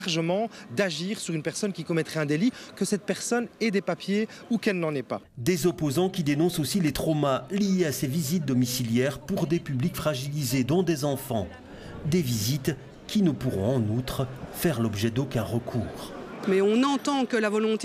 largement d'agir sur une personne qui commettrait un délit, que cette personne ait des papiers ou qu'elle n'en ait pas. Des opposants qui dénoncent aussi les traumas liés à ces visites domiciliaires pour des publics fragilisés, dont des enfants. Des visites qui ne pourront en outre faire l'objet d'aucun recours. Mais on entend que la volonté